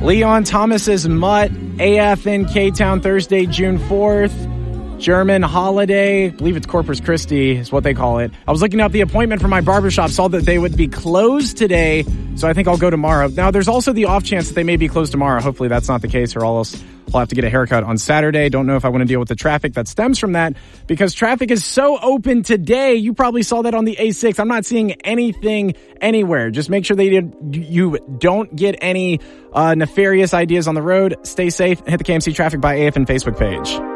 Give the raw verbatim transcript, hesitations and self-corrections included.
Leon Thomas's Mutt, A F in K-Town, Thursday, June fourth. German holiday, I believe it's Corpus Christi is what they call it. I was looking up the appointment for my barbershop, saw that they would be closed today, so I think I'll go tomorrow. Now, there's also the off chance that they may be closed tomorrow. Hopefully that's not the case, or else I'll have to get a haircut on Saturday. Don't know if I want to deal with the traffic that stems from that, because traffic is so open today. You probably saw that on the A six. I'm not seeing anything anywhere. Just make sure that you don't get any uh, nefarious ideas on the road. Stay safe. Hit the K M C Traffic by A F N Facebook page.